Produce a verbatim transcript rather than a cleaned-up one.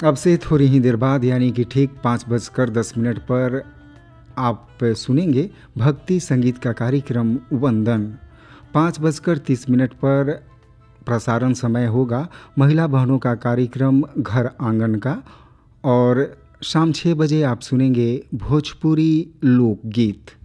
अब से थोड़ी ही देर बाद यानी कि ठीक पाँच बजकर दस मिनट पर आप सुनेंगे भक्ति संगीत का कार्यक्रम वंदन। पाँच बजकर तीस मिनट पर प्रसारण समय होगा महिला बहनों का कार्यक्रम घर आंगन का, और शाम छः बजे आप सुनेंगे भोजपुरी लोकगीत।